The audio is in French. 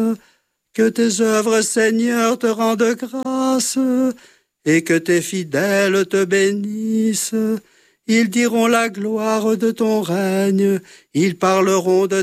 Que tes œuvres, Seigneur, te rendent grâce, et que tes fidèles te bénissent. Ils diront la gloire de ton règne, ils parleront de